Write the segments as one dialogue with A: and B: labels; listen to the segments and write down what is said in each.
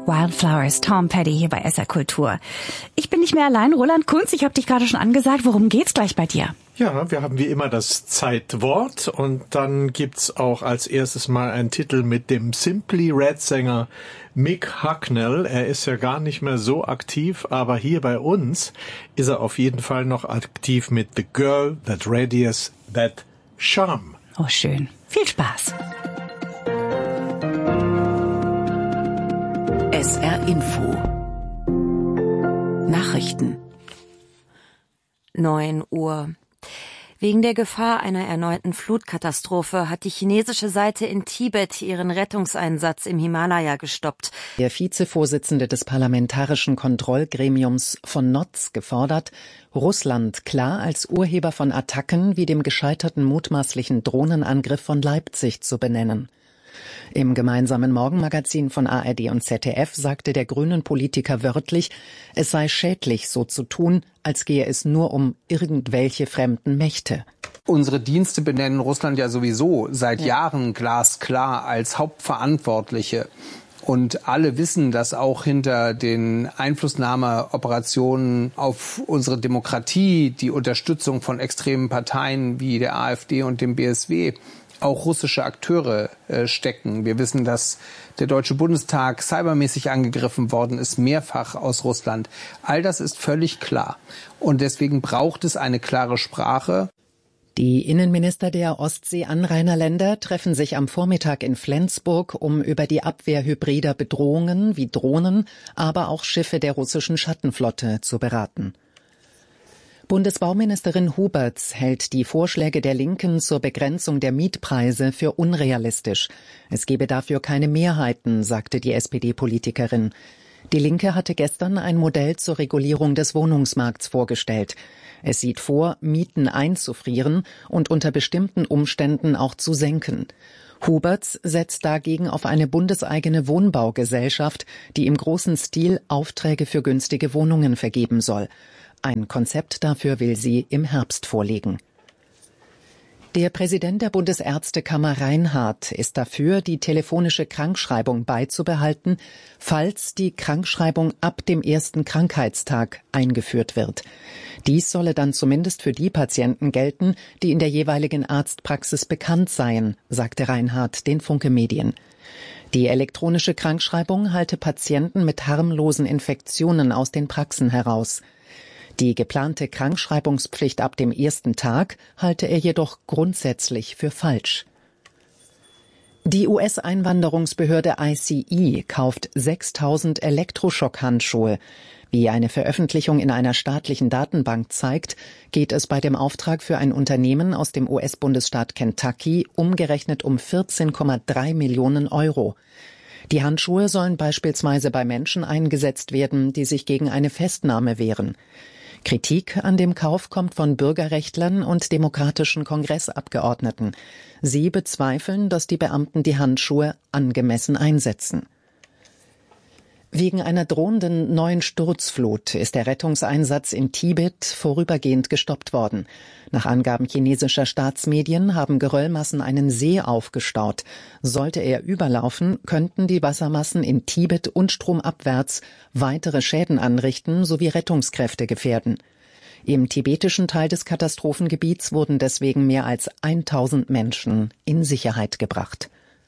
A: Wildflowers, Tom Petty hier bei SR Kultur. Ich bin nicht mehr allein. Roland Kunz, ich habe dich gerade schon angesagt. Worum geht's gleich bei dir?
B: Ja, wir haben wie immer das Zeitwort und dann gibt's auch als erstes mal einen Titel mit dem Simply Red Sänger Mick Hucknall. Er ist ja gar nicht mehr so aktiv, aber hier bei uns ist er auf jeden Fall noch aktiv mit The Girl That Radiates That Charm.
A: Oh, schön. Viel Spaß.
C: SR Info Nachrichten 9 Uhr. Wegen der Gefahr einer erneuten Flutkatastrophe hat die chinesische Seite in Tibet ihren Rettungseinsatz im Himalaya gestoppt.
D: Der Vizevorsitzende des Parlamentarischen Kontrollgremiums von Notz gefordert, Russland klar als Urheber von Attacken wie dem gescheiterten mutmaßlichen Drohnenangriff von Leipzig zu benennen. Im gemeinsamen Morgenmagazin von ARD und ZDF sagte der grünen Politiker wörtlich, es sei schädlich, so zu tun, als gehe es nur um irgendwelche fremden Mächte.
E: Unsere Dienste benennen Russland ja sowieso seit Jahren glasklar als Hauptverantwortliche. Und alle wissen, dass auch hinter den Einflussnahmeoperationen auf unsere Demokratie, die Unterstützung von extremen Parteien wie der AfD und dem BSW, auch russische Akteure stecken. Wir wissen, dass der Deutsche Bundestag cybermäßig angegriffen worden ist, mehrfach aus Russland. All das ist völlig klar. Und deswegen braucht es eine klare Sprache.
D: Die Innenminister der Ostsee-Anrainerländer treffen sich am Vormittag in Flensburg, um über die Abwehr hybrider Bedrohungen wie Drohnen, aber auch Schiffe der russischen Schattenflotte zu beraten. Bundesbauministerin Huberts hält die Vorschläge der Linken zur Begrenzung der Mietpreise für unrealistisch. Es gebe dafür keine Mehrheiten, sagte die SPD-Politikerin. Die Linke hatte gestern ein Modell zur Regulierung des Wohnungsmarkts vorgestellt. Es sieht vor, Mieten einzufrieren und unter bestimmten Umständen auch zu senken. Huberts setzt dagegen auf eine bundeseigene Wohnbaugesellschaft, die im großen Stil Aufträge für günstige Wohnungen vergeben soll. Ein Konzept dafür will sie im Herbst vorlegen. Der Präsident der Bundesärztekammer Reinhardt ist dafür, die telefonische Krankschreibung beizubehalten, falls die Krankschreibung ab dem ersten Krankheitstag eingeführt wird. Dies solle dann zumindest für die Patienten gelten, die in der jeweiligen Arztpraxis bekannt seien, sagte Reinhardt den Funke Medien. Die elektronische Krankschreibung halte Patienten mit harmlosen Infektionen aus den Praxen heraus. Die geplante Krankschreibungspflicht ab dem ersten Tag halte er jedoch grundsätzlich für falsch. Die US-Einwanderungsbehörde ICE kauft 6.000 Elektroschockhandschuhe. Wie eine Veröffentlichung in einer staatlichen Datenbank zeigt, geht es bei dem Auftrag für ein Unternehmen aus dem US-Bundesstaat Kentucky umgerechnet um 14,3 Millionen Euro. Die Handschuhe sollen beispielsweise bei Menschen eingesetzt werden, die sich gegen eine Festnahme wehren. Kritik an dem Kauf kommt von Bürgerrechtlern und demokratischen Kongressabgeordneten. Sie bezweifeln, dass die Beamten die Handschuhe angemessen einsetzen. Wegen einer drohenden neuen Sturzflut ist der Rettungseinsatz in Tibet vorübergehend gestoppt worden. Nach Angaben chinesischer Staatsmedien haben Geröllmassen einen See aufgestaut. Sollte er überlaufen, könnten die Wassermassen in Tibet und stromabwärts weitere Schäden anrichten sowie Rettungskräfte gefährden. Im tibetischen Teil des Katastrophengebiets wurden deswegen mehr als 1000 Menschen in Sicherheit gebracht.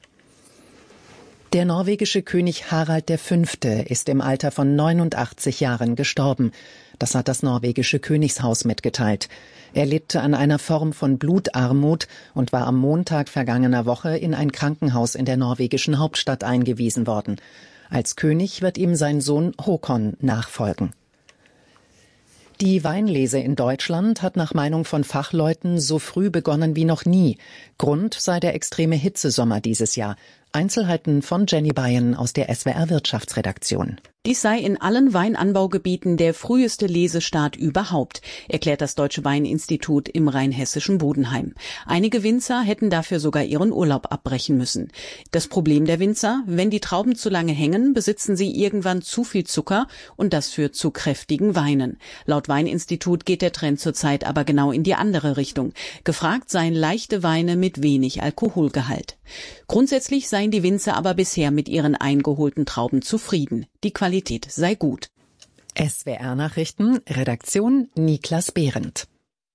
D: Der norwegische König Harald V. ist im Alter von 89 Jahren gestorben. Das hat das norwegische Königshaus mitgeteilt. Er litt an einer Form von Blutarmut und war am Montag vergangener Woche in ein Krankenhaus in der norwegischen Hauptstadt eingewiesen worden. Als König wird ihm sein Sohn Håkon nachfolgen. Die Weinlese in Deutschland hat nach Meinung von Fachleuten so früh begonnen wie noch nie. Grund sei der extreme Hitzesommer dieses Jahr. Einzelheiten von Jenny Bayen aus der SWR Wirtschaftsredaktion.
F: Dies sei in allen Weinanbaugebieten der früheste Lesestart überhaupt, erklärt das Deutsche Weininstitut im rheinhessischen Bodenheim. Einige Winzer hätten dafür sogar ihren Urlaub abbrechen müssen. Das Problem der Winzer: Wenn die Trauben zu lange hängen, besitzen sie irgendwann zu viel Zucker und das führt zu kräftigen Weinen. Laut Weininstitut geht der Trend zurzeit aber genau in die andere Richtung. Gefragt seien leichte Weine mit wenig Alkoholgehalt. Grundsätzlich sei seien die Winzer aber bisher mit ihren eingeholten Trauben zufrieden. Die Qualität sei gut.
D: SWR Nachrichten, Redaktion Niklas Behrendt.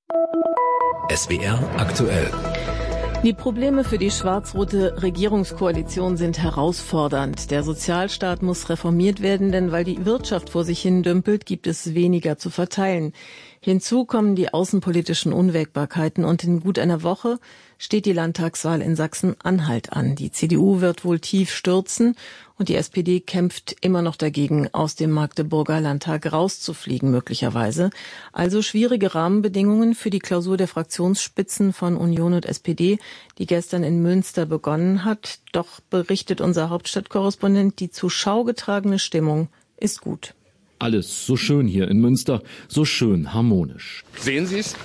G: SWR aktuell.
H: Die Probleme für die schwarz-rote Regierungskoalition sind herausfordernd. Der Sozialstaat muss reformiert werden, denn weil die Wirtschaft vor sich hin dümpelt, gibt es weniger zu verteilen. Hinzu kommen die außenpolitischen Unwägbarkeiten und in gut einer Woche steht die Landtagswahl in Sachsen-Anhalt an. Die CDU wird wohl tief stürzen und die SPD kämpft immer noch dagegen, aus dem Magdeburger Landtag rauszufliegen möglicherweise. Also schwierige Rahmenbedingungen für die Klausur der Fraktionsspitzen von Union und SPD, die gestern in Münster begonnen hat. Doch berichtet unser Hauptstadtkorrespondent, die zur Schau getragene Stimmung ist gut.
I: Alles so schön hier in Münster, so schön harmonisch.
J: Sehen Sie es?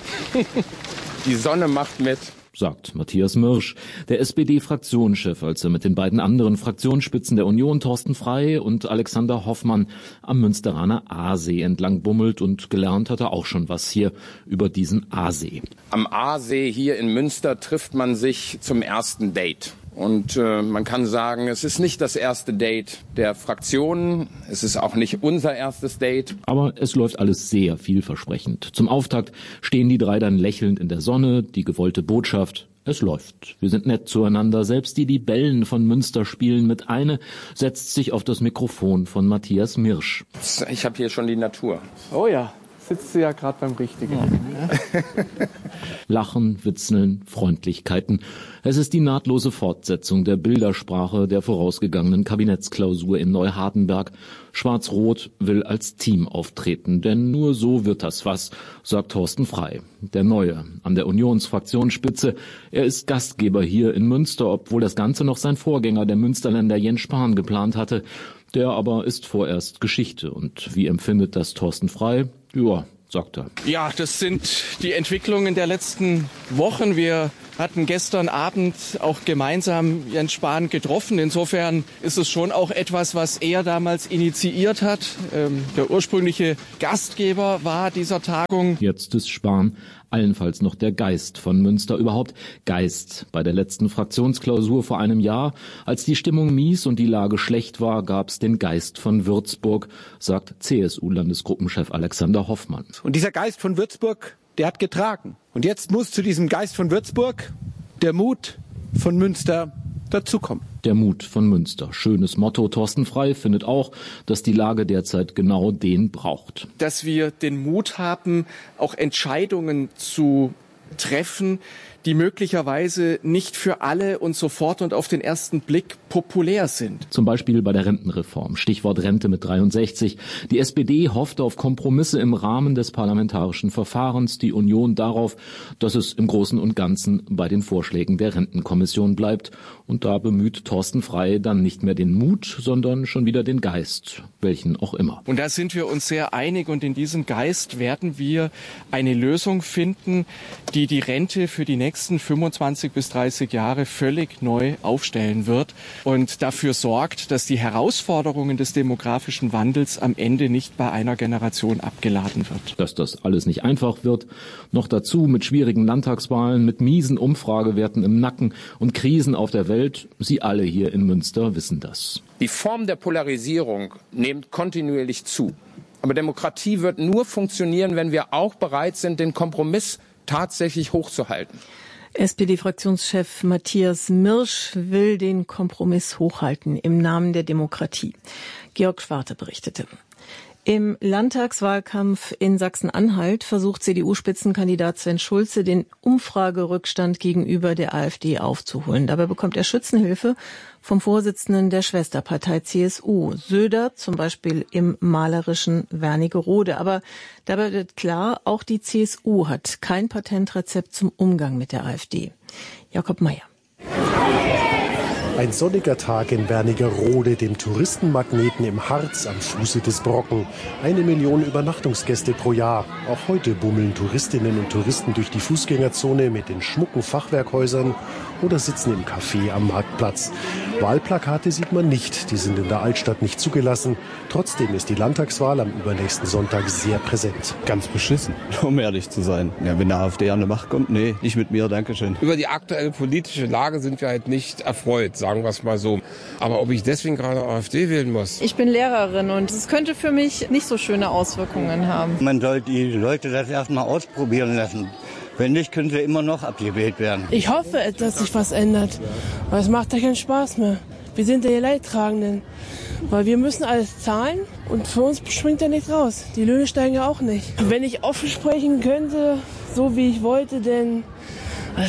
J: Die Sonne macht mit,
I: sagt Matthias Mirsch, der SPD-Fraktionschef, als er mit den beiden anderen Fraktionsspitzen der Union, Thorsten Frey und Alexander Hoffmann, am Münsteraner Aasee entlang bummelt, und gelernt hat er auch schon was hier über diesen Aasee.
J: Am Aasee hier in Münster trifft man sich zum ersten Date. Und man kann sagen, es ist nicht das erste Date der Fraktionen, es ist auch nicht unser erstes Date.
I: Aber es läuft alles sehr vielversprechend. Zum Auftakt stehen die drei dann lächelnd in der Sonne, die gewollte Botschaft: Es läuft. Wir sind nett zueinander. Selbst die Libellen von Münster spielen mit. Eine setzt sich auf das Mikrofon von Matthias Mirsch.
J: Ich habe hier schon die Natur.
E: Oh ja, sitzt sie ja gerade beim Richtigen. Ja.
I: Lachen, Witzeln, Freundlichkeiten. Es ist die nahtlose Fortsetzung der Bildersprache der vorausgegangenen Kabinettsklausur in Neuhardenberg. Schwarz-Rot will als Team auftreten, denn nur so wird das was, sagt Thorsten Frey, der Neue an der Unionsfraktionsspitze. Er ist Gastgeber hier in Münster, obwohl das Ganze noch sein Vorgänger, der Münsterländer Jens Spahn, geplant hatte. Der aber ist vorerst Geschichte. Und wie empfindet das Thorsten Frey? Ja, sagt er.
K: Ja, das sind die Entwicklungen der letzten Wochen. Wir hatten gestern Abend auch gemeinsam Jens Spahn getroffen. Insofern ist es schon auch etwas, was er damals initiiert hat. Der ursprüngliche Gastgeber war dieser Tagung.
I: Jetzt ist Spahn allenfalls noch der Geist von Münster, überhaupt Geist. Bei der letzten Fraktionsklausur vor einem Jahr, als die Stimmung mies und die Lage schlecht war, gab's den Geist von Würzburg, sagt CSU-Landesgruppenchef Alexander Hoffmann.
L: Und dieser Geist von Würzburg, der hat getragen. Und jetzt muss zu diesem Geist von Würzburg der Mut von Münster dazukommen.
I: Der Mut von Münster. Schönes Motto. Thorsten Frey findet auch, dass die Lage derzeit genau den braucht.
K: Dass wir den Mut haben, auch Entscheidungen zu treffen, die möglicherweise nicht für alle und sofort und auf den ersten Blick populär sind.
I: Zum Beispiel bei der Rentenreform. Stichwort Rente mit 63. Die SPD hoffte auf Kompromisse im Rahmen des parlamentarischen Verfahrens, die Union darauf, dass es im Großen und Ganzen bei den Vorschlägen der Rentenkommission bleibt. Und da bemüht Thorsten Frey dann nicht mehr den Mut, sondern schon wieder den Geist, welchen auch immer.
K: Und da sind wir uns sehr einig, und in diesem Geist werden wir eine Lösung finden, die die Rente für die nächsten 25 bis 30 Jahre völlig neu aufstellen wird und dafür sorgt, dass die Herausforderungen des demografischen Wandels am Ende nicht bei einer Generation abgeladen wird.
I: Dass das alles nicht einfach wird, noch dazu mit schwierigen Landtagswahlen, mit miesen Umfragewerten im Nacken und Krisen auf der Welt, Sie alle hier in Münster wissen das.
J: Die Form der Polarisierung nimmt kontinuierlich zu. Aber Demokratie wird nur funktionieren, wenn wir auch bereit sind, den Kompromiss tatsächlich hochzuhalten.
H: SPD-Fraktionschef Matthias Mirsch will den Kompromiss hochhalten im Namen der Demokratie. Georg Schwarte berichtete. Im Landtagswahlkampf in Sachsen-Anhalt versucht CDU-Spitzenkandidat Sven Schulze, den Umfragerückstand gegenüber der AfD aufzuholen. Dabei bekommt er Schützenhilfe vom Vorsitzenden der Schwesterpartei CSU, Söder, zum Beispiel im malerischen Wernigerode. Aber dabei wird klar, auch die CSU hat kein Patentrezept zum Umgang mit der AfD. Jakob Mayer.
M: Ein sonniger Tag in Wernigerode, dem Touristenmagneten im Harz am Fuße des Brocken. 1 Million Übernachtungsgäste pro Jahr. Auch heute bummeln Touristinnen und Touristen durch die Fußgängerzone mit den schmucken Fachwerkhäusern oder sitzen im Café am Marktplatz. Wahlplakate sieht man nicht, die sind in der Altstadt nicht zugelassen. Trotzdem ist die Landtagswahl am übernächsten Sonntag sehr präsent.
N: Ganz beschissen, um ehrlich zu sein. Ja, wenn der AfD an die Macht kommt, nee, nicht mit mir, dankeschön.
O: Über die aktuelle politische Lage sind wir halt nicht erfreut,
G: sagen wir es mal so. Aber ob ich deswegen gerade AfD wählen muss?
O: Ich bin Lehrerin und es könnte für mich nicht so schöne Auswirkungen haben.
P: Man sollte die Leute das erstmal ausprobieren lassen. Wenn nicht, können sie immer noch abgewählt werden.
Q: Ich hoffe, dass sich was ändert, weil es macht ja keinen Spaß mehr. Wir sind ja die Leidtragenden, weil wir müssen alles zahlen und für uns springt ja nichts raus. Die Löhne steigen ja auch nicht. Wenn ich offen sprechen könnte, so wie ich wollte, denn das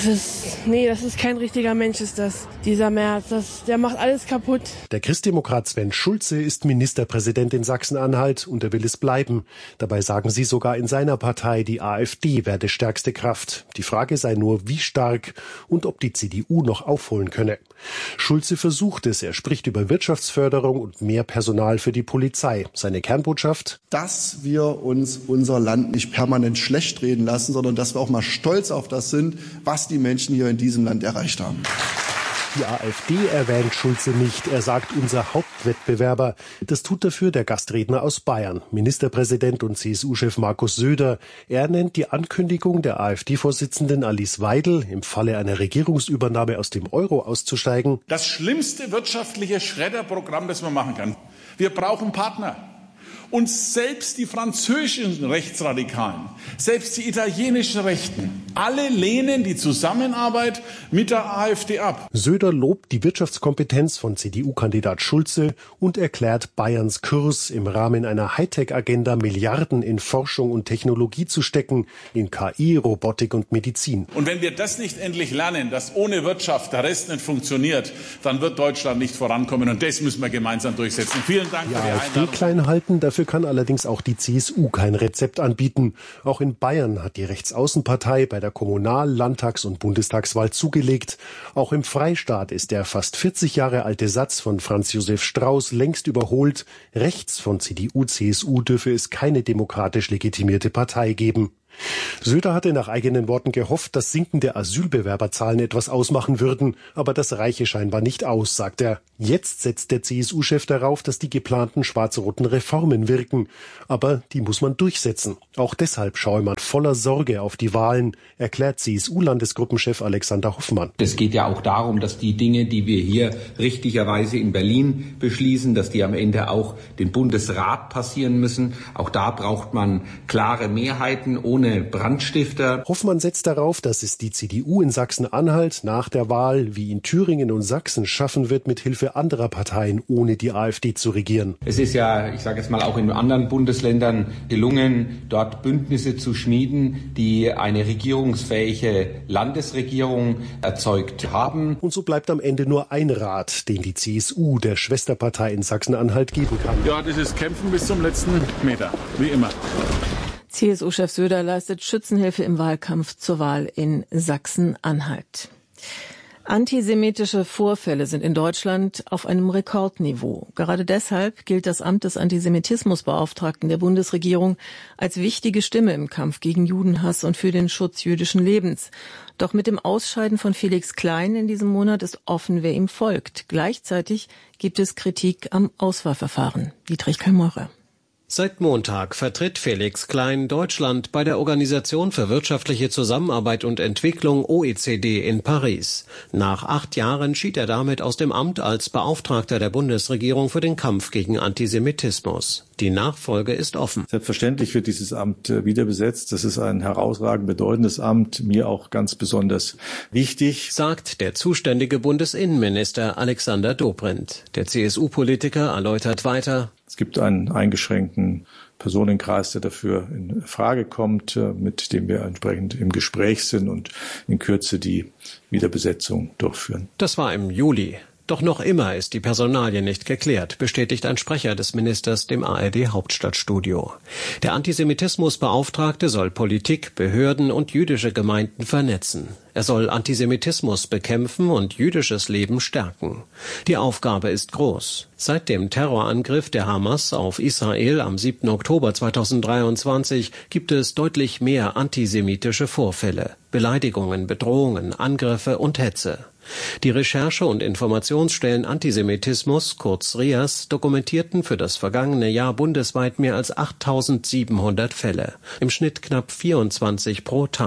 Q: ist kein richtiger Mensch, ist das. Dieser Merz, der macht alles kaputt.
M: Der Christdemokrat Sven Schulze ist Ministerpräsident in Sachsen-Anhalt und er will es bleiben. Dabei sagen sie sogar in seiner Partei, die AfD werde stärkste Kraft. Die Frage sei nur, wie stark und ob die CDU noch aufholen könne. Schulze versucht es. Er spricht über Wirtschaftsförderung und mehr Personal für die Polizei. Seine Kernbotschaft?
R: Dass wir uns unser Land nicht permanent schlecht reden lassen, sondern dass wir auch mal stolz auf das sind, was die Menschen hier in diesem Land erreicht haben.
M: Die AfD erwähnt Schulze nicht. Er sagt, unser Hauptwettbewerber. Das tut dafür der Gastredner aus Bayern, Ministerpräsident und CSU-Chef Markus Söder. Er nennt die Ankündigung der AfD-Vorsitzenden Alice Weidel, im Falle einer Regierungsübernahme aus dem Euro auszusteigen,
S: das schlimmste wirtschaftliche Schredderprogramm, das man machen kann. Wir brauchen Partner. Und selbst die französischen Rechtsradikalen, selbst die italienischen Rechten, alle lehnen die Zusammenarbeit mit der AfD ab.
M: Söder lobt die Wirtschaftskompetenz von CDU-Kandidat Schulze und erklärt Bayerns Kurs, im Rahmen einer Hightech-Agenda Milliarden in Forschung und Technologie zu stecken, in KI, Robotik und Medizin.
S: Und wenn wir das nicht endlich lernen, dass ohne Wirtschaft der Rest nicht funktioniert, dann wird Deutschland nicht vorankommen. Und das müssen wir gemeinsam durchsetzen. Vielen Dank für die Einladung.
M: AfD klein halten, dafür kann allerdings auch die CSU kein Rezept anbieten. Auch in Bayern hat die Rechtsaußenpartei bei der Kommunal-, Landtags- und Bundestagswahl zugelegt. Auch im Freistaat ist der fast 40 Jahre alte Satz von Franz Josef Strauß längst überholt. Rechts von CDU, CSU dürfe es keine demokratisch legitimierte Partei geben. Söder hatte nach eigenen Worten gehofft, dass sinkende Asylbewerberzahlen etwas ausmachen würden, aber das reiche scheinbar nicht aus, sagt er. Jetzt setzt der CSU-Chef darauf, dass die geplanten schwarz-roten Reformen wirken, aber die muss man durchsetzen. Auch deshalb schaue man voller Sorge auf die Wahlen, erklärt CSU-Landesgruppenchef Alexander Hoffmann.
T: Es geht ja auch darum, dass die Dinge, die wir hier richtigerweise in Berlin beschließen, dass die am Ende auch den Bundesrat passieren müssen. Auch da braucht man klare Mehrheiten ohne Brandstifter.
M: Hoffmann setzt darauf, dass es die CDU in Sachsen-Anhalt nach der Wahl wie in Thüringen und Sachsen schaffen wird, mit Hilfe anderer Parteien ohne die AfD zu regieren.
T: Es ist ja, ich sage jetzt mal, auch in anderen Bundesländern gelungen, dort Bündnisse zu schmieden, die eine regierungsfähige Landesregierung erzeugt haben.
M: Und so bleibt am Ende nur ein Rat, den die CSU der Schwesterpartei in Sachsen-Anhalt geben kann.
S: Ja, das ist Kämpfen bis zum letzten Meter, wie immer.
H: CSU-Chef Söder leistet Schützenhilfe im Wahlkampf zur Wahl in Sachsen-Anhalt. Antisemitische Vorfälle sind in Deutschland auf einem Rekordniveau. Gerade deshalb gilt das Amt des Antisemitismusbeauftragten der Bundesregierung als wichtige Stimme im Kampf gegen Judenhass und für den Schutz jüdischen Lebens. Doch mit dem Ausscheiden von Felix Klein in diesem Monat ist offen, wer ihm folgt. Gleichzeitig gibt es Kritik am Auswahlverfahren. Dietrich Kalmeurer.
U: Seit Montag vertritt Felix Klein Deutschland bei der Organisation für wirtschaftliche Zusammenarbeit und Entwicklung OECD in Paris. Nach 8 Jahren schied er damit aus dem Amt als Beauftragter der Bundesregierung für den Kampf gegen Antisemitismus. Die Nachfolge ist offen.
V: Selbstverständlich wird dieses Amt wieder besetzt. Das ist ein herausragend bedeutendes Amt, mir auch ganz besonders wichtig,
U: sagt der zuständige Bundesinnenminister Alexander Dobrindt. Der CSU-Politiker erläutert weiter:
V: Es gibt einen eingeschränkten Personenkreis, der dafür in Frage kommt, mit dem wir entsprechend im Gespräch sind und in Kürze die Wiederbesetzung durchführen.
U: Das war im Juli. Doch noch immer ist die Personalie nicht geklärt, bestätigt ein Sprecher des Ministers dem ARD Hauptstadtstudio. Der Antisemitismusbeauftragte soll Politik, Behörden und jüdische Gemeinden vernetzen. Er soll Antisemitismus bekämpfen und jüdisches Leben stärken. Die Aufgabe ist groß. Seit dem Terrorangriff der Hamas auf Israel am 7. Oktober 2023 gibt es deutlich mehr antisemitische Vorfälle. Beleidigungen, Bedrohungen, Angriffe und Hetze. Die Recherche- und Informationsstellen Antisemitismus, kurz RIAS, dokumentierten für das vergangene Jahr bundesweit mehr als 8.700 Fälle, im Schnitt knapp 24 pro Tag.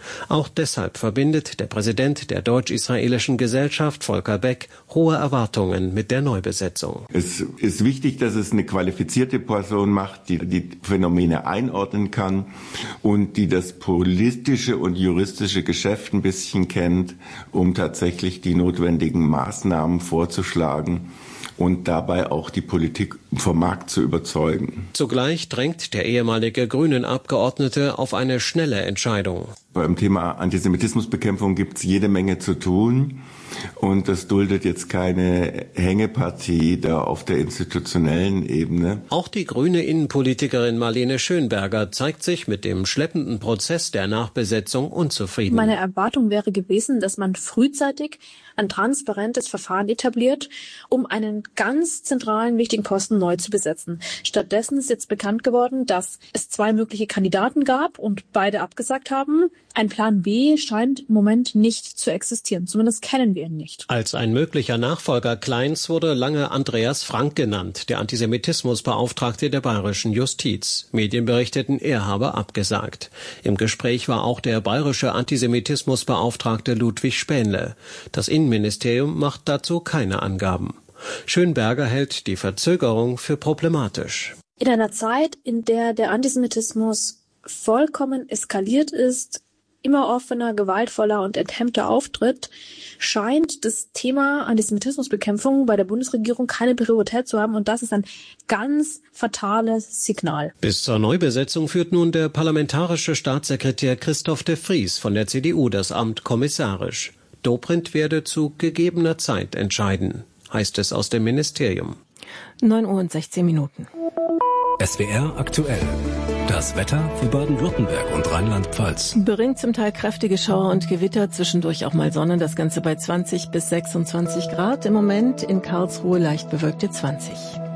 U: Auch deshalb verbindet der Präsident der Deutsch-Israelischen Gesellschaft, Volker Beck, hohe Erwartungen mit der Neubesetzung.
A: Es ist wichtig, dass es eine qualifizierte Person macht, die die Phänomene einordnen kann und die das politische und juristische Geschäft ein bisschen kennt, um tatsächlich die notwendigen Maßnahmen vorzuschlagen und dabei auch die Politik vom Markt zu überzeugen.
U: Zugleich drängt der ehemalige Grünen-Abgeordnete auf eine schnelle Entscheidung.
A: Beim Thema Antisemitismusbekämpfung gibt es jede Menge zu tun. Und das duldet jetzt keine Hängepartie da auf der institutionellen Ebene.
U: Auch die grüne Innenpolitikerin Marlene Schönberger zeigt sich mit dem schleppenden Prozess der Nachbesetzung unzufrieden.
B: Meine Erwartung wäre gewesen, dass man frühzeitig ein transparentes Verfahren etabliert, um einen ganz zentralen, wichtigen Posten neu zu besetzen. Stattdessen ist jetzt bekannt geworden, dass es 2 mögliche Kandidaten gab und beide abgesagt haben. Ein Plan B scheint im Moment nicht zu existieren. Zumindest kennen wir ihn nicht.
U: Als ein möglicher Nachfolger Kleins wurde lange Andreas Frank genannt, der Antisemitismusbeauftragte der bayerischen Justiz. Medien berichteten, er habe abgesagt. Im Gespräch war auch der bayerische Antisemitismusbeauftragte Ludwig Spähnle. Das Innenministerium macht dazu keine Angaben. Schönberger hält die Verzögerung für problematisch.
B: In einer Zeit, in der der Antisemitismus vollkommen eskaliert ist, immer offener, gewaltvoller und enthemmter auftritt, scheint das Thema Antisemitismusbekämpfung bei der Bundesregierung keine Priorität zu haben. Und das ist ein ganz fatales Signal.
U: Bis zur Neubesetzung führt nun der parlamentarische Staatssekretär Christoph de Vries von der CDU das Amt kommissarisch. Dobrindt werde zu gegebener Zeit entscheiden, heißt es aus dem Ministerium.
H: 9:16 Uhr.
W: SWR aktuell. Das Wetter für Baden-Württemberg und Rheinland-Pfalz.
H: Bringt zum Teil kräftige Schauer und Gewitter, zwischendurch auch mal Sonne, das Ganze bei 20 bis 26 Grad. Im Moment in Karlsruhe leicht bewölkte 20.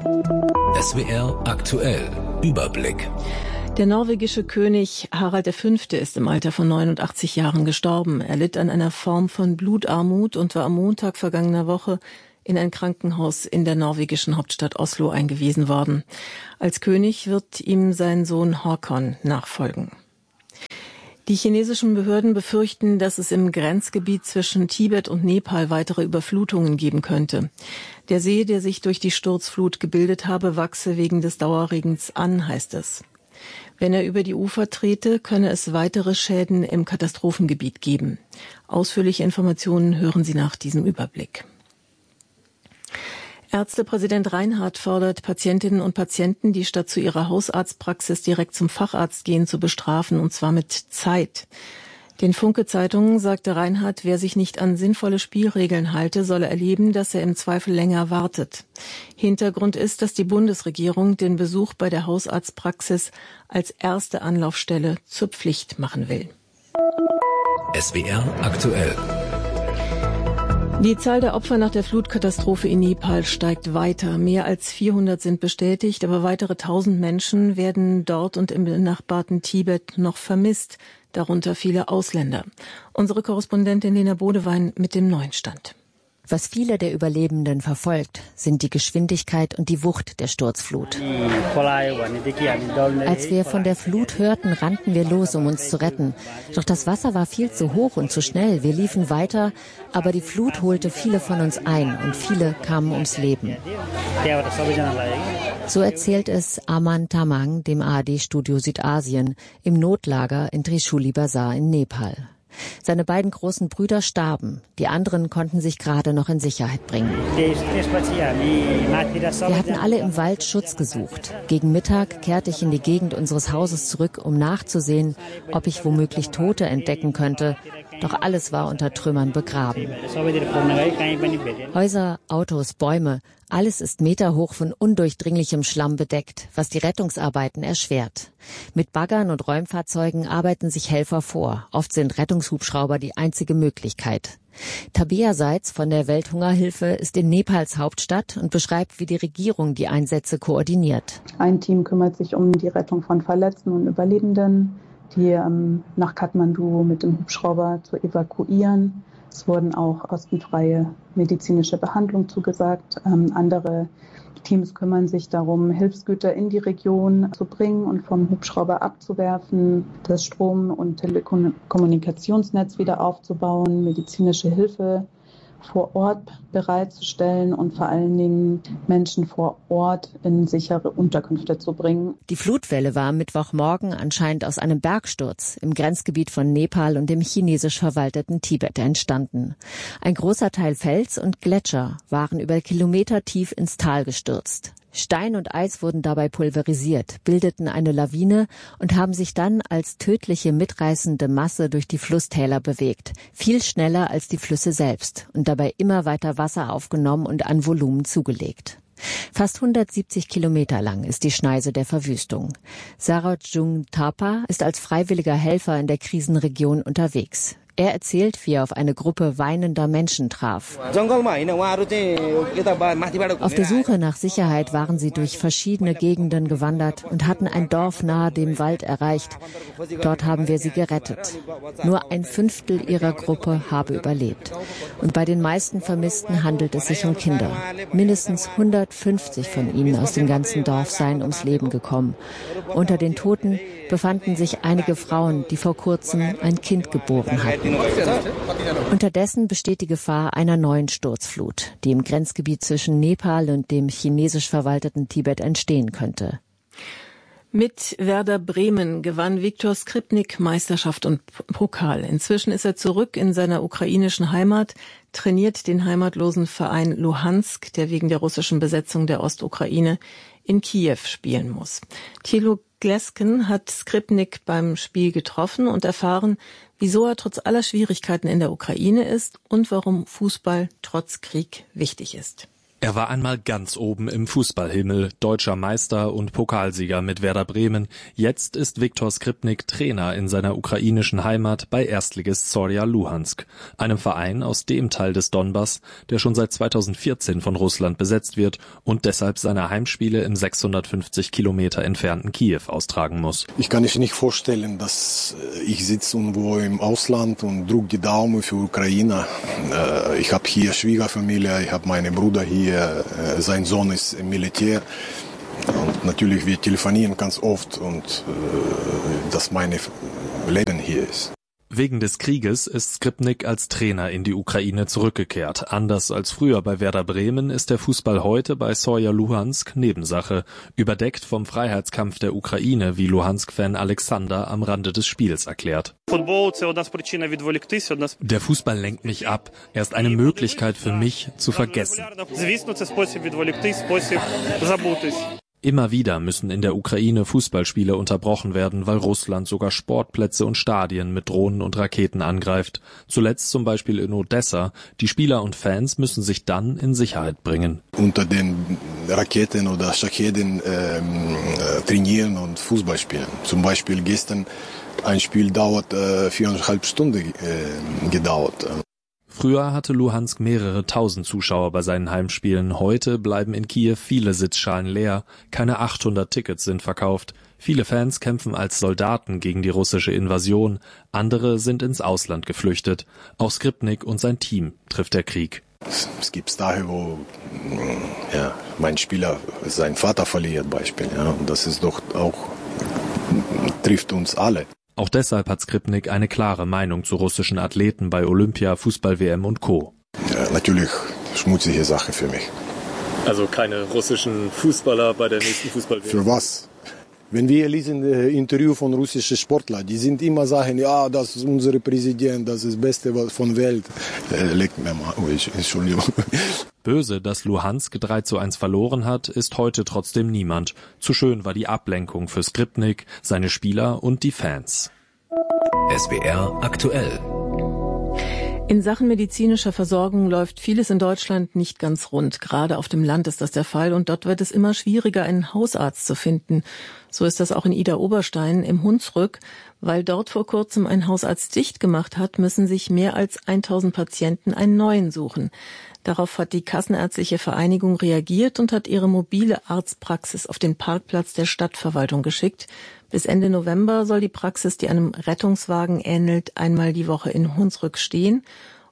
W: SWR aktuell. Überblick.
H: Der norwegische König Harald V. ist im Alter von 89 Jahren gestorben. Er litt an einer Form von Blutarmut und war am Montag vergangener Woche in ein Krankenhaus in der norwegischen Hauptstadt Oslo eingewiesen worden. Als König wird ihm sein Sohn Håkon nachfolgen. Die chinesischen Behörden befürchten, dass es im Grenzgebiet zwischen Tibet und Nepal weitere Überflutungen geben könnte. Der See, der sich durch die Sturzflut gebildet habe, wachse wegen des Dauerregens an, heißt es. Wenn er über die Ufer trete, könne es weitere Schäden im Katastrophengebiet geben. Ausführliche Informationen hören Sie nach diesem Überblick. Ärztepräsident Reinhardt fordert Patientinnen und Patienten, die statt zu ihrer Hausarztpraxis direkt zum Facharzt gehen, zu bestrafen, und zwar mit Zeit. Den Funke-Zeitungen sagte Reinhardt, wer sich nicht an sinnvolle Spielregeln halte, solle erleben, dass er im Zweifel länger wartet. Hintergrund ist, dass die Bundesregierung den Besuch bei der Hausarztpraxis als erste Anlaufstelle zur Pflicht machen will.
W: SWR aktuell.
H: Die Zahl der Opfer nach der Flutkatastrophe in Nepal steigt weiter. Mehr als 400 sind bestätigt, aber weitere 1000 Menschen werden dort und im benachbarten Tibet noch vermisst, darunter viele Ausländer. Unsere Korrespondentin Lena Bodewein mit dem neuen Stand.
C: Was viele der Überlebenden verfolgt, sind die Geschwindigkeit und die Wucht der Sturzflut. Als wir von der Flut hörten, rannten wir los, um uns zu retten. Doch das Wasser war viel zu hoch und zu schnell. Wir liefen weiter, aber die Flut holte viele von uns ein und viele kamen ums Leben. So erzählt es Aman Tamang, dem ARD-Studio Südasien, im Notlager in Trishuli Bazar in Nepal. Seine beiden großen Brüder starben, die anderen konnten sich gerade noch in Sicherheit bringen. Wir hatten alle im Wald Schutz gesucht. Gegen Mittag kehrte ich in die Gegend unseres Hauses zurück, um nachzusehen, ob ich womöglich Tote entdecken könnte. Doch alles war unter Trümmern begraben. Häuser, Autos, Bäume, alles ist meterhoch von undurchdringlichem Schlamm bedeckt, was die Rettungsarbeiten erschwert. Mit Baggern und Räumfahrzeugen arbeiten sich Helfer vor. Oft sind Rettungshubschrauber die einzige Möglichkeit. Tabea Seitz von der Welthungerhilfe ist in Nepals Hauptstadt und beschreibt, wie die Regierung die Einsätze koordiniert.
X: Ein Team kümmert sich um die Rettung von Verletzten und Überlebenden, die nach Kathmandu mit dem Hubschrauber zu evakuieren. Es wurden auch kostenfreie medizinische Behandlung zugesagt. Andere Teams kümmern sich darum, Hilfsgüter in die Region zu bringen und vom Hubschrauber abzuwerfen, das Strom- und Telekommunikationsnetz wieder aufzubauen, medizinische Hilfe vor Ort bereitzustellen und vor allen Dingen Menschen vor Ort in sichere Unterkünfte zu bringen.
C: Die Flutwelle war am Mittwochmorgen anscheinend aus einem Bergsturz im Grenzgebiet von Nepal und dem chinesisch verwalteten Tibet entstanden. Ein großer Teil Fels und Gletscher waren über Kilometer tief ins Tal gestürzt. Stein und Eis wurden dabei pulverisiert, bildeten eine Lawine und haben sich dann als tödliche mitreißende Masse durch die Flusstäler bewegt, viel schneller als die Flüsse selbst und dabei immer weiter Wasser aufgenommen und an Volumen zugelegt. Fast 170 Kilometer lang ist die Schneise der Verwüstung. Sarojung Thapa ist als freiwilliger Helfer in der Krisenregion unterwegs. Er erzählt, wie er auf eine Gruppe weinender Menschen traf. Auf der Suche nach Sicherheit waren sie durch verschiedene Gegenden gewandert und hatten ein Dorf nahe dem Wald erreicht. Dort haben wir sie gerettet. Nur 1/5 ihrer Gruppe habe überlebt. Und bei den meisten Vermissten handelt es sich um Kinder. Mindestens 150 von ihnen aus dem ganzen Dorf seien ums Leben gekommen. Unter den Toten befanden sich einige Frauen, die vor kurzem ein Kind geboren hatten. Unterdessen besteht die Gefahr einer neuen Sturzflut, die im Grenzgebiet zwischen Nepal und dem chinesisch verwalteten Tibet entstehen könnte.
H: Mit Werder Bremen gewann Viktor Skripnik Meisterschaft und Pokal. Inzwischen ist er zurück in seiner ukrainischen Heimat, trainiert den heimatlosen Verein Luhansk, der wegen der russischen Besetzung der Ostukraine in Kiew spielen muss. Thilo Glesken hat Skripnik beim Spiel getroffen und erfahren, wieso er trotz aller Schwierigkeiten in der Ukraine ist und warum Fußball trotz Krieg wichtig ist.
D: Er war einmal ganz oben im Fußballhimmel, deutscher Meister und Pokalsieger mit Werder Bremen. Jetzt ist Viktor Skripnik Trainer in seiner ukrainischen Heimat bei Erstligist Zorya Luhansk, einem Verein aus dem Teil des Donbass, der schon seit 2014 von Russland besetzt wird und deshalb seine Heimspiele im 650 Kilometer entfernten Kiew austragen muss.
E: Ich kann mir nicht vorstellen, dass ich sitze irgendwo im Ausland und drücke die Daumen für Ukraine. Ich habe hier Schwiegerfamilie, ich habe meinen Bruder hier. Sein Sohn ist im Militär und natürlich wir telefonieren ganz oft und dass mein Leben hier ist.
D: Wegen des Krieges ist Skripnik als Trainer in die Ukraine zurückgekehrt. Anders als früher bei Werder Bremen ist der Fußball heute bei Zorya Luhansk Nebensache, überdeckt vom Freiheitskampf der Ukraine, wie Luhansk-Fan Alexander am Rande des Spiels erklärt. Der Fußball lenkt mich ab. Er ist eine Möglichkeit für mich, zu vergessen. Immer wieder müssen in der Ukraine Fußballspiele unterbrochen werden, weil Russland sogar Sportplätze und Stadien mit Drohnen und Raketen angreift. Zuletzt zum Beispiel in Odessa. Die Spieler und Fans müssen sich dann in Sicherheit bringen.
E: Unter den Raketen oder Schacheten trainieren und Fußball spielen. Zum Beispiel gestern ein Spiel dauert 4,5 Stunden gedauert.
D: Früher hatte Luhansk mehrere tausend Zuschauer bei seinen Heimspielen. Heute bleiben in Kiew viele Sitzschalen leer. Keine 800 Tickets sind verkauft. Viele Fans kämpfen als Soldaten gegen die russische Invasion. Andere sind ins Ausland geflüchtet. Auch Skripnik und sein Team trifft der Krieg.
E: Es gibt Tage, wo mein Spieler seinen Vater verliert, Beispiel. Ja, das ist doch auch, trifft uns alle.
D: Auch deshalb hat Skripnik eine klare Meinung zu russischen Athleten bei Olympia, Fußball-WM und Co.
E: Ja, natürlich schmutzige Sache für mich.
D: Also keine russischen Fußballer bei der nächsten Fußball-WM?
E: Für was? Wenn wir lesen Interview von russischen Sportlern, die sind immer sagen, ja, das ist unser Präsident, das ist das Beste von der Welt. Legt mir mal, Entschuldigung.
D: Böse, dass Luhansk 3:1 verloren hat, ist heute trotzdem niemand. Zu schön war die Ablenkung für Skripnik, seine Spieler und die Fans.
W: SWR aktuell.
H: In Sachen medizinischer Versorgung läuft vieles in Deutschland nicht ganz rund. Gerade auf dem Land ist das der Fall und dort wird es immer schwieriger, einen Hausarzt zu finden. So ist das auch in Idar-Oberstein im Hunsrück. Weil dort vor kurzem ein Hausarzt dicht gemacht hat, müssen sich mehr als 1000 Patienten einen neuen suchen. Darauf hat die Kassenärztliche Vereinigung reagiert und hat ihre mobile Arztpraxis auf den Parkplatz der Stadtverwaltung geschickt. Bis Ende November soll die Praxis, die einem Rettungswagen ähnelt, einmal die Woche in Hunsrück stehen.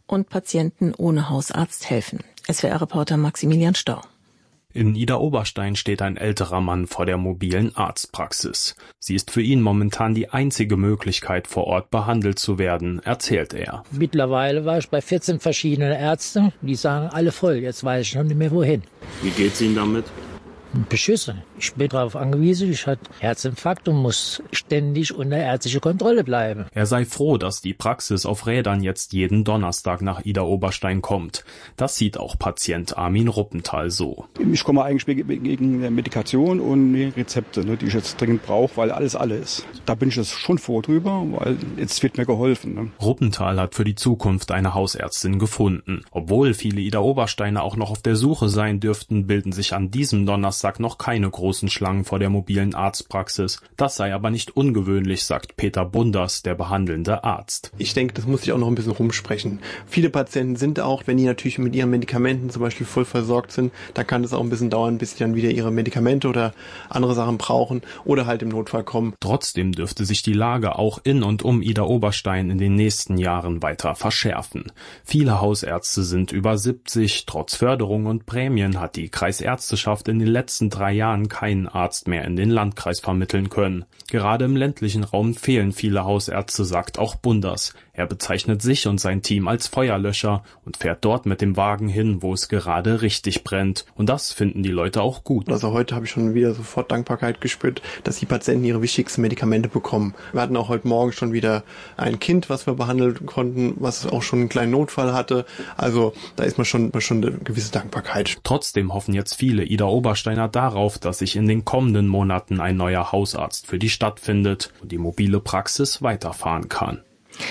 H: und Patienten ohne Hausarzt helfen. SWR-Reporter Maximilian Stau.
F: In Idar-Oberstein steht ein älterer Mann vor der mobilen Arztpraxis. Sie ist für ihn momentan die einzige Möglichkeit, vor Ort behandelt zu werden, erzählt er.
I: Mittlerweile war ich bei 14 verschiedenen Ärzten, die sagen alle voll, jetzt weiß ich noch nicht mehr wohin.
F: Wie geht's Ihnen damit?
I: Beschissen. Ich bin darauf angewiesen, ich hatte Herzinfarkt und muss ständig unter ärztliche Kontrolle bleiben.
F: Er sei froh, dass die Praxis auf Rädern jetzt jeden Donnerstag nach Idar-Oberstein kommt. Das sieht auch Patient Armin Ruppenthal so.
N: Ich komme eigentlich wegen Medikation und Rezepte, die ich jetzt dringend brauche, weil alles alle ist. Da bin ich jetzt schon froh drüber, weil jetzt wird mir geholfen.
F: Ruppenthal hat für die Zukunft eine Hausärztin gefunden. Obwohl viele Idar-Obersteiner auch noch auf der Suche sein dürften, bilden sich an diesem Donnerstag noch keine großen Schlangen vor der mobilen Arztpraxis. Das sei aber nicht ungewöhnlich, sagt Peter Bunders, der behandelnde Arzt.
K: Ich denke, das muss sich auch noch ein bisschen rumsprechen. Viele Patienten sind auch, wenn die natürlich mit ihren Medikamenten zum Beispiel voll versorgt sind, dann kann es auch ein bisschen dauern, bis sie dann wieder ihre Medikamente oder andere Sachen brauchen oder halt im Notfall kommen.
F: Trotzdem dürfte sich die Lage auch in und um Idar-Oberstein in den nächsten Jahren weiter verschärfen. Viele Hausärzte sind über 70. Trotz Förderung und Prämien hat die Kreisärzteschaft in den letzten 3 Jahren keinen Arzt mehr in den Landkreis vermitteln können. Gerade im ländlichen Raum fehlen viele Hausärzte, sagt auch Bunders. Er bezeichnet sich und sein Team als Feuerlöscher und fährt dort mit dem Wagen hin, wo es gerade richtig brennt. Und das finden die Leute auch gut.
K: Also heute habe ich schon wieder sofort Dankbarkeit gespürt, dass die Patienten ihre wichtigsten Medikamente bekommen. Wir hatten auch heute Morgen schon wieder ein Kind, was wir behandeln konnten, was auch schon einen kleinen Notfall hatte. Also da ist man schon eine gewisse Dankbarkeit.
F: Trotzdem hoffen jetzt viele Idar-Obersteiner darauf, dass sich in den kommenden Monaten ein neuer Hausarzt für die Stadt findet und die mobile Praxis weiterfahren kann.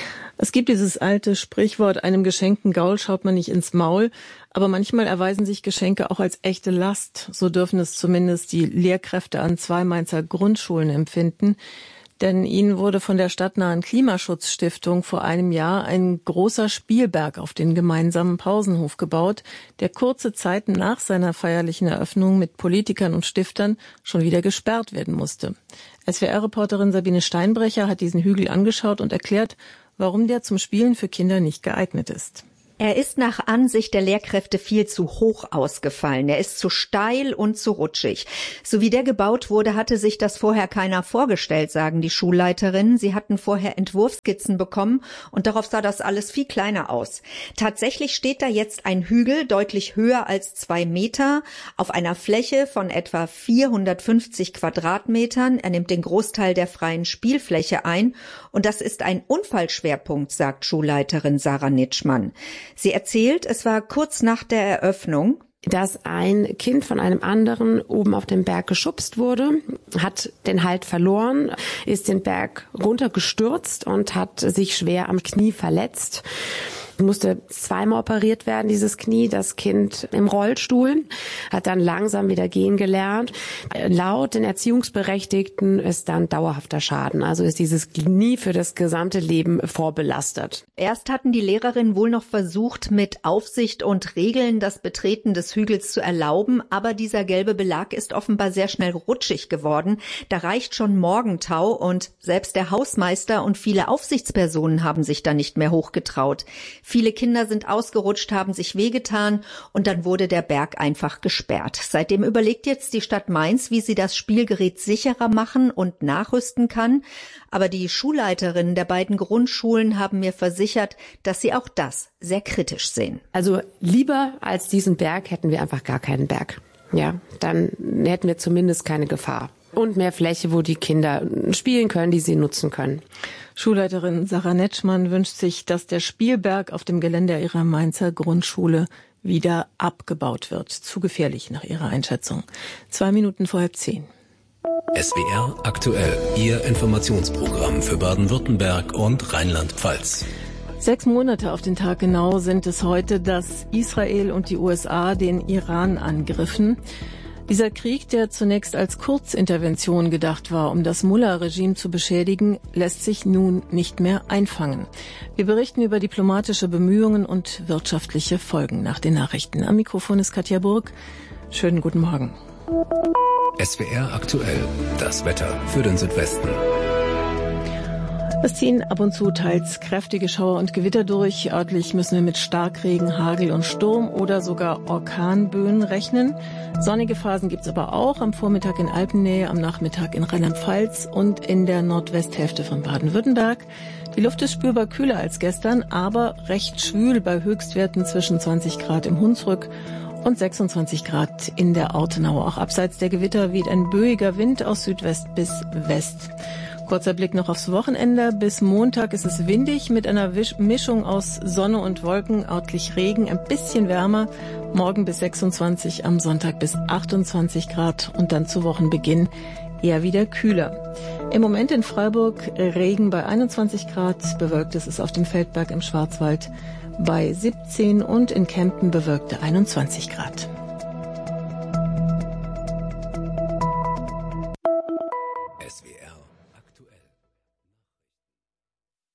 H: Es gibt dieses alte Sprichwort, einem geschenkten Gaul schaut man nicht ins Maul, aber manchmal erweisen sich Geschenke auch als echte Last. So dürfen es zumindest die Lehrkräfte an 2 Mainzer Grundschulen empfinden. Denn ihnen wurde von der stadtnahen Klimaschutzstiftung vor einem Jahr ein großer Spielberg auf den gemeinsamen Pausenhof gebaut, der kurze Zeit nach seiner feierlichen Eröffnung mit Politikern und Stiftern schon wieder gesperrt werden musste. SWR-Reporterin Sabine Steinbrecher hat diesen Hügel angeschaut und erklärt, warum der zum Spielen für Kinder nicht geeignet ist.
L: Er ist nach Ansicht der Lehrkräfte viel zu hoch ausgefallen. Er ist zu steil und zu rutschig. So wie der gebaut wurde, hatte sich das vorher keiner vorgestellt, sagen die Schulleiterinnen. Sie hatten vorher Entwurfsskizzen bekommen und darauf sah das alles viel kleiner aus. Tatsächlich steht da jetzt ein Hügel, deutlich höher als 2 Meter, auf einer Fläche von etwa 450 Quadratmetern. Er nimmt den Großteil der freien Spielfläche ein und das ist ein Unfallschwerpunkt, sagt Schulleiterin Sarah Nitschmann. Sie erzählt, es war kurz nach der Eröffnung,
Y: dass ein Kind von einem anderen oben auf den Berg geschubst wurde, hat den Halt verloren, ist den Berg runtergestürzt und hat sich schwer am Knie verletzt. Musste 2-mal operiert werden, dieses Knie, das Kind im Rollstuhl, hat dann langsam wieder gehen gelernt. Laut den Erziehungsberechtigten ist dann dauerhafter Schaden, also ist dieses Knie für das gesamte Leben vorbelastet.
L: Erst hatten die Lehrerinnen wohl noch versucht, mit Aufsicht und Regeln das Betreten des Hügels zu erlauben, aber dieser gelbe Belag ist offenbar sehr schnell rutschig geworden. Da reicht schon Morgentau und selbst der Hausmeister und viele Aufsichtspersonen haben sich da nicht mehr hochgetraut. Viele Kinder sind ausgerutscht, haben sich wehgetan und dann wurde der Berg einfach gesperrt. Seitdem überlegt jetzt die Stadt Mainz, wie sie das Spielgerät sicherer machen und nachrüsten kann. Aber die Schulleiterinnen der beiden Grundschulen haben mir versichert, dass sie auch das sehr kritisch sehen.
Y: Also lieber als diesen Berg hätten wir einfach gar keinen Berg. Ja, dann hätten wir zumindest keine Gefahr. Und mehr Fläche, wo die Kinder spielen können, die sie nutzen können.
H: Schulleiterin Sarah Nitschmann wünscht sich, dass der Spielberg auf dem Gelände ihrer Mainzer Grundschule wieder abgebaut wird. Zu gefährlich nach ihrer Einschätzung. 2 Minuten vor 9:30.
W: SWR aktuell, Ihr Informationsprogramm für Baden-Württemberg und Rheinland-Pfalz.
H: 6 Monate auf den Tag genau sind es heute, dass Israel und die USA den Iran angriffen. Dieser Krieg, der zunächst als Kurzintervention gedacht war, um das Mullah-Regime zu beschädigen, lässt sich nun nicht mehr einfangen. Wir berichten über diplomatische Bemühungen und wirtschaftliche Folgen nach den Nachrichten. Am Mikrofon ist Katja Burg. Schönen guten Morgen.
W: SWR aktuell, das Wetter für den Südwesten.
H: Es ziehen ab und zu teils kräftige Schauer und Gewitter durch. Örtlich müssen wir mit Starkregen, Hagel und Sturm oder sogar Orkanböen rechnen. Sonnige Phasen gibt es aber auch am Vormittag in Alpennähe, am Nachmittag in Rheinland-Pfalz und in der Nordwesthälfte von Baden-Württemberg. Die Luft ist spürbar kühler als gestern, aber recht schwül bei Höchstwerten zwischen 20 Grad im Hunsrück und 26 Grad in der Ortenau. Auch abseits der Gewitter weht ein böiger Wind aus Südwest bis West. Kurzer Blick noch aufs Wochenende. Bis Montag ist es windig mit einer Mischung aus Sonne und Wolken, örtlich Regen, ein bisschen wärmer. Morgen bis 26, am Sonntag bis 28 Grad und dann zu Wochenbeginn eher wieder kühler. Im Moment in Freiburg Regen bei 21 Grad, bewölkt ist es auf dem Feldberg im Schwarzwald bei 17 und in Kempten bewölkte 21 Grad.